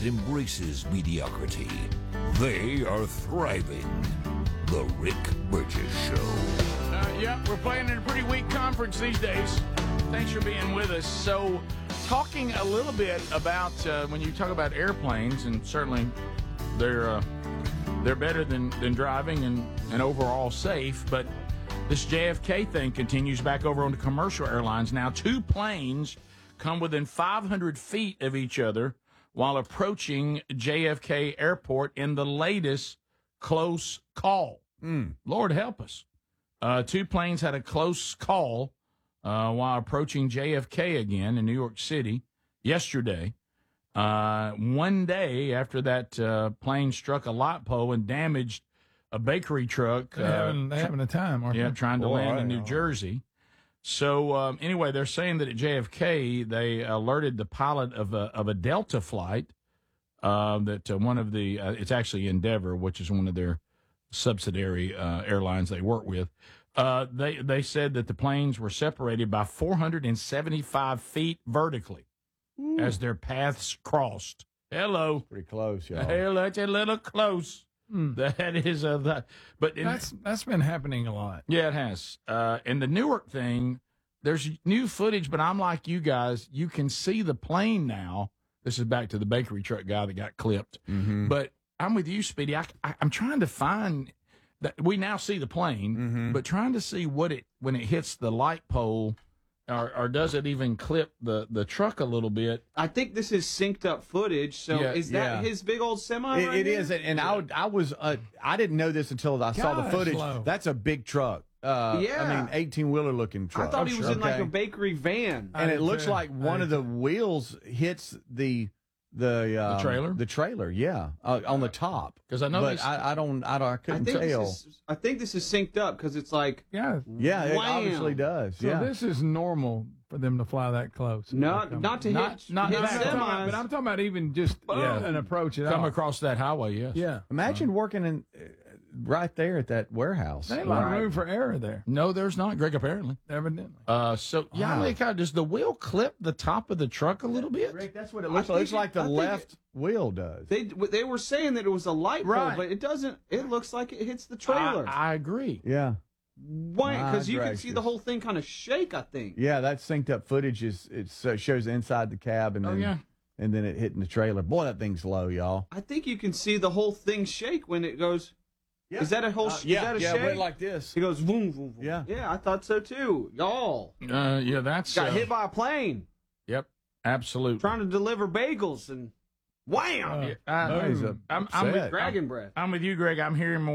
that embraces mediocrity. They are thriving. The Rick Burgess Show. Yeah, we're playing in a pretty weak conference these days. Thanks for being with us. So, talking a little bit about when you talk about airplanes, and certainly they're better than driving and overall safe, but this JFK thing continues back over on the commercial airlines. Now, two planes come within 500 feet of each other while approaching JFK Airport in the latest close call. Lord help us. Two planes had a close call while approaching JFK again in New York City yesterday. One day after that plane struck a light pole and damaged a bakery truck. They're having a time, aren't they? Trying to land in New Jersey. So anyway, they're saying that at JFK they alerted the pilot of a Delta flight that one of the it's actually Endeavor, which is one of their subsidiary airlines they work with. They said that the planes were separated by 475 feet vertically as their paths crossed. Hello, Pretty close, y'all. hello, that's a little close. That is but That's been happening a lot. yeah, it has. And the Newark thing, there's new footage, but I'm like you guys, you can see the plane now. This is back to the bakery truck guy that got clipped. But I'm with you, Speedy. I'm trying to find that we now see the plane, but trying to see when it hits the light pole, or does it even clip the truck a little bit? I think this is synced up footage. So Yeah, is that his big old semi? It is, and I didn't know this until I saw the Gosh, footage. slow. That's a big truck. I mean, 18-wheeler looking truck. I thought he was in like Okay. a bakery van. And I it did looks too. like one of the wheels hits the trailer? The trailer, yeah, on the top. 'Cause I know but this- I couldn't tell. I think this is synced up because it's like Yeah. Yeah, it Wham! obviously does. So yeah. this is normal for them to fly that close. not to hit not But I'm semis. talking about even just an approach at Come all. across that highway, yes. Yeah. Imagine working in right there at that warehouse. There ain't a lot of room for error there, No, there's not, Greg, apparently. evidently. Does the wheel clip the top of the truck a little bit? Rick, that's what it looks looks like. like. It's like the I think left wheel does. They were saying that it was a light pole, Right. but it doesn't. It looks like it hits the trailer. I agree. Yeah. Why? Because you can see gracious. the whole thing kind of shake. I think. Yeah, that synced up footage shows inside the cab and then and then it hitting the trailer. Boy, that thing's low, y'all. I think you can see the whole thing shake when it goes. Is that a whole? Is that a it shake? went like this. It goes boom, boom, boom. Yeah. Yeah, I thought so too. Y'all That's got hit by a plane Yep, absolutely. trying to deliver bagels and wham! He's I'm upset. with Dragon breath. I'm with you, Greg. I'm hearing more.